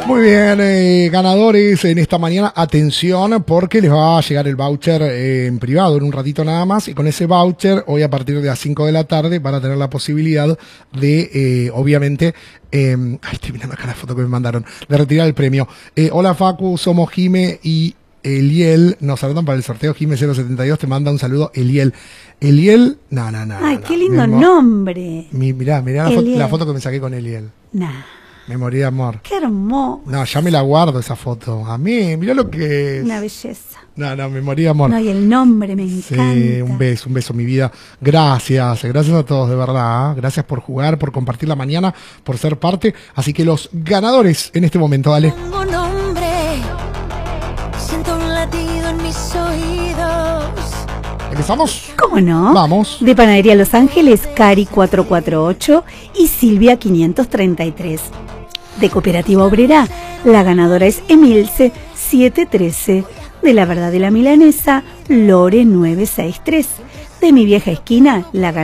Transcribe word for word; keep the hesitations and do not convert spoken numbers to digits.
Muy bien, eh, ganadores en esta mañana, atención porque les va a llegar el voucher eh, en privado en un ratito nada más, y con ese voucher hoy a partir de las cinco de la tarde van a tener la posibilidad de, eh, obviamente, eh, ay, estoy mirando acá la foto que me mandaron, de retirar el premio. Eh, hola Facu, somos Jime y Eliel, nos saludan para el sorteo. Jime cero setenta y dos te manda un saludo. Eliel, Eliel, no, no, no. Ay, no, qué lindo no. nombre. Mi, mirá, mirá la foto, la foto que me saqué con Eliel. Nah. Me morí de amor. Qué hermoso. No, ya me la guardo esa foto. A mí, mirá lo que es. Una belleza. No, no, me morí de amor. No, y el nombre me encanta. Sí, un beso, un beso, mi vida. Gracias, gracias a todos, de verdad. ¿eh? Gracias por jugar, por compartir la mañana, por ser parte. Así que los ganadores en este momento, dale. Como nombre, siento un latido en mis oídos. ¿Empezamos? ¿Cómo no? Vamos. De Panadería Los Ángeles, Cari cuatrocientos cuarenta y ocho y Silvia quinientos treinta y tres. De Cooperativa Obrera, la ganadora es Emilce setecientos trece. De La Verdad de la Milanesa, Lore novecientos sesenta y tres. De Mi Vieja Esquina, la ganadora